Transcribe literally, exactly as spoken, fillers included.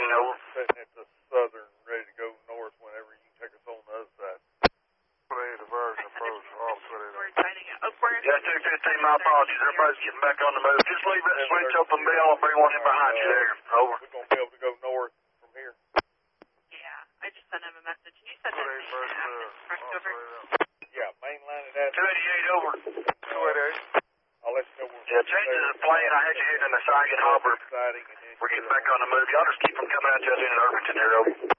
heading over. Setting it to southern, ready to go north whenever you can take us on the other side. twenty-eight diversion approach off twenty-eight. Yeah, two fifteen, my apologies. Everybody's getting back on the move. Just leave that switch open, Bill. I'll bring one in behind you there. Over. We're going to be able to go north from here. Yeah, I just sent him a message. You said that twenty-eight versus crushed off over. twenty-eight. Yeah, mainline it at two eighty-eight, over. two eighty-eight. I'll let you know where Yeah, changes the plane. I had you hitting in the Saugus Harbor. siding and then We're getting back on the move. Y'all just keep them coming out to us in Irvington here, over.